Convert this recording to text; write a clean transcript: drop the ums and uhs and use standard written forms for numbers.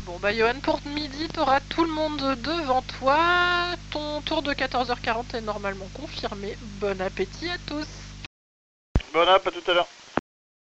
Bon bah Johan, pour midi, t'auras tout le monde devant toi. Ton tour de 14h40 est normalement confirmé. Bon appétit à tous. Bon app, à tout à l'heure.